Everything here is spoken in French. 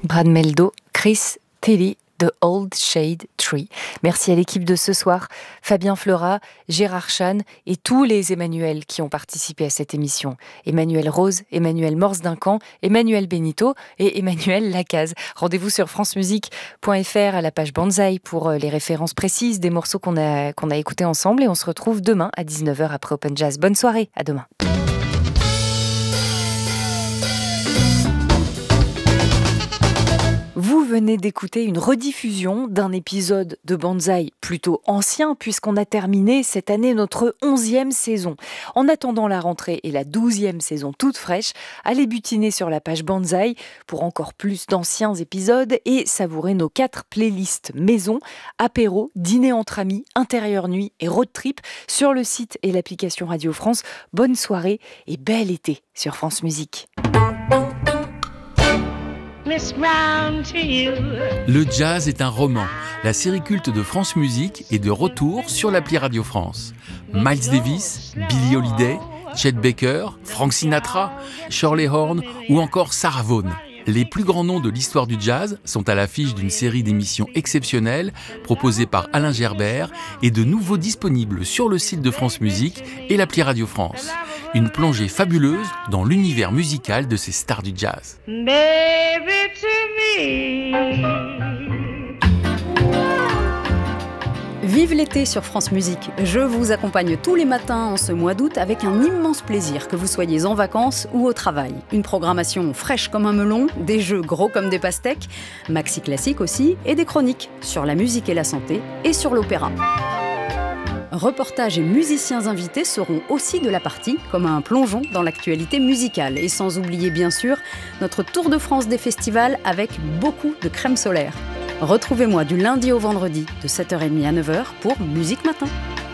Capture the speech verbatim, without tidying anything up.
Brad Mehldau, Chris Thile, The Old Shade Tree. Merci à l'équipe de ce soir, Fabien Fleurat, Gérard Chan et tous les Emmanuel qui ont participé à cette émission. Emmanuel Rose, Emmanuel Morse-Duncan, Emmanuel Benito et Emmanuel Lacaze. Rendez-vous sur francemusique point f r à la page Banzai pour les références précises des morceaux qu'on a, qu'on a écoutés ensemble et on se retrouve demain à dix-neuf heures après Open Jazz. Bonne soirée, à demain. Vous venez d'écouter une rediffusion d'un épisode de Banzai plutôt ancien puisqu'on a terminé cette année notre onzième saison. En attendant la rentrée et la douzième saison toute fraîche, allez butiner sur la page Banzai pour encore plus d'anciens épisodes et savourer nos quatre playlists maison, apéro, dîner entre amis, intérieur nuit et road trip sur le site et l'application Radio France. Bonne soirée et bel été sur France Musique. Le jazz est un roman. La série culte de France Musique est de retour sur l'appli Radio France. Miles Davis, Billie Holiday, Chet Baker, Frank Sinatra, Shirley Horn ou encore Sarah Vaughan. Les plus grands noms de l'histoire du jazz sont à l'affiche d'une série d'émissions exceptionnelles proposées par Alain Gerbert et de nouveaux disponibles sur le site de France Musique et l'appli Radio France. Une plongée fabuleuse dans l'univers musical de ces stars du jazz. Baby, to me. Vive l'été sur France Musique. Je vous accompagne tous les matins en ce mois d'août avec un immense plaisir que vous soyez en vacances ou au travail. Une programmation fraîche comme un melon, des jeux gros comme des pastèques, maxi classiques aussi et des chroniques sur la musique et la santé et sur l'opéra. Reportages et musiciens invités seront aussi de la partie, comme un plongeon dans l'actualité musicale. Et sans oublier bien sûr notre tour de France des festivals avec beaucoup de crème solaire. Retrouvez-moi du lundi au vendredi de sept heures trente à neuf heures pour Musique Matin.